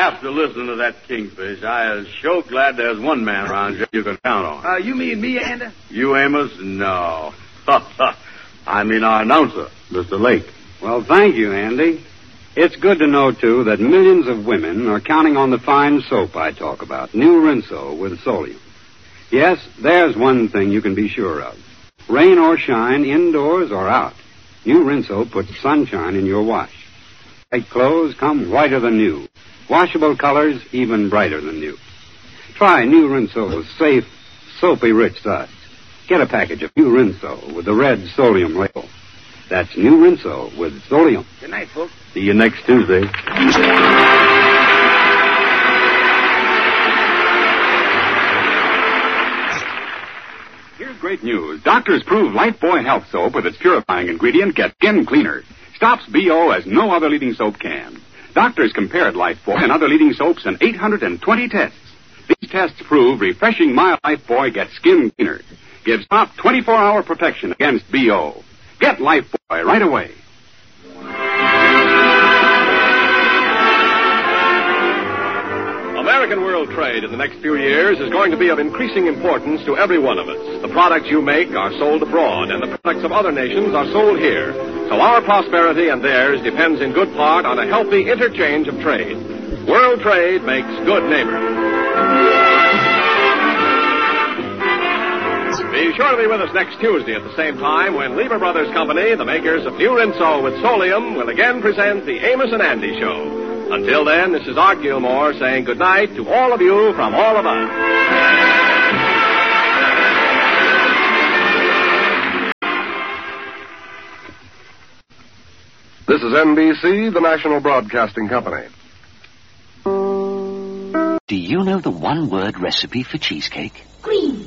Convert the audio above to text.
have to listen to that Kingfish. I is so glad there's one man around here you can count on. You mean me, Andy? You, Amos? No. I mean our announcer, Mr. Lake. Well, thank you, Andy. It's good to know, too, that millions of women are counting on the fine soap I talk about, New Rinso with Solium. Yes, there's one thing you can be sure of. Rain or shine, indoors or out, New Rinso puts sunshine in your wash. White clothes come whiter than new. Washable colors even brighter than new. Try New Rinso's safe, soapy-rich suds. Get a package of New Rinso with the red Solium label. That's New Rinso with Solium. Good night, folks. See you next Tuesday. Here's great news. Doctors prove Lifebuoy Health Soap with its purifying ingredient gets skin cleaner. Stops BO as no other leading soap can. Doctors compared Lifebuoy and other leading soaps in 820 tests. These tests prove refreshing mild Lifebuoy gets skin cleaner. Gives top 24-hour protection against BO. Get Lifebuoy right away. American world trade in the next few years is going to be of increasing importance to every one of us. The products you make are sold abroad, and the products of other nations are sold here. So our prosperity and theirs depends in good part on a healthy interchange of trade. World trade makes good neighbors. Be sure to be with us next Tuesday at the same time when Lever Brothers Company, the makers of New Rinso with Solium, will again present the Amos and Andy Show. Until then, this is Art Gilmore saying good night to all of you from all of us. This is NBC, the National Broadcasting Company. Do you know the one-word recipe for cheesecake? Green.